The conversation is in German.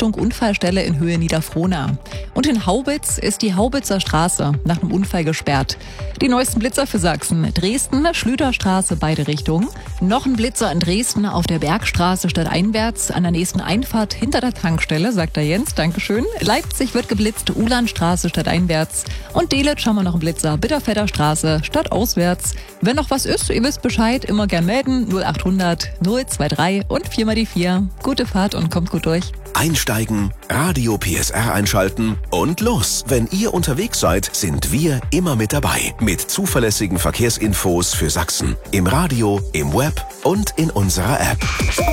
Richtung Unfallstelle in Höhe Niederfrohna. Und in Haubitz ist die Haubitzer Straße nach einem Unfall gesperrt. Die neuesten Blitzer für Sachsen. Dresden, Schlüterstraße, beide Richtungen. Noch ein Blitzer in Dresden auf der Bergstraße stadteinwärts an der nächsten Einfahrt hinter der Tankstelle, sagt der Jens. Dankeschön. Leipzig wird geblitzt, Ulandstraße stadteinwärts. Und Delitzsch haben wir noch einen Blitzer, Bitterfetter Straße stadtauswärts. Wenn noch was ist, ihr wisst Bescheid, immer gern melden. 0800 023 und 4 mal die 4. Gute Fahrt und kommt gut durch. Einsteigen, Radio PSR einschalten und los. Wenn ihr unterwegs seid, sind wir immer mit dabei. Mit zuverlässigen Verkehrsinfos für Sachsen. Im Radio, im Web und in unserer App.